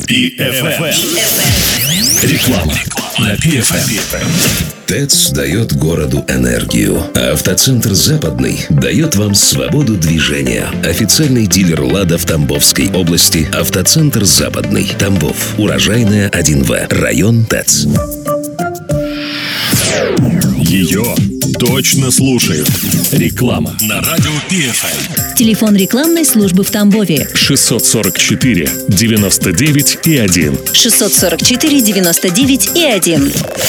PFM. Реклама на PFM. ТЭЦ дает городу энергию, а автоцентр «Западный» дает вам свободу движения. Официальный дилер «Лада» в Тамбовской области. Автоцентр «Западный». Тамбов. Урожайная 1В. Район ТЭЦ. Ее точно слушают. Реклама на радио PFM. Телефон рекламной службы в Тамбове 644 99 и 1. 644 99 и 1.